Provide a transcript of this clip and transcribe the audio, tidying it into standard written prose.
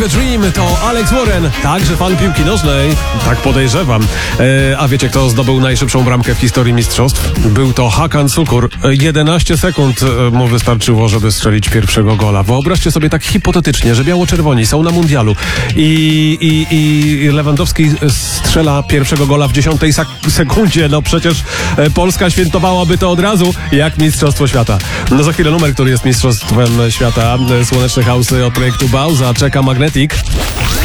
Live a Dream to Alex Warren, także fan piłki nożnej, tak podejrzewam. A wiecie, kto zdobył najszybszą bramkę w historii mistrzostw? Był to Hakan Sukur. 11 sekund mu wystarczyło, żeby strzelić pierwszego gola. Wyobraźcie sobie tak hipotetycznie, że biało-czerwoni są na mundialu i Lewandowski strzela pierwszego gola w 10 sekundzie. No przecież Polska świętowałaby to od razu jak Mistrzostwo Świata. No za chwilę numer, który jest Mistrzostwem Świata. Słoneczne House'y od projektu Bauza czeka Magnetic.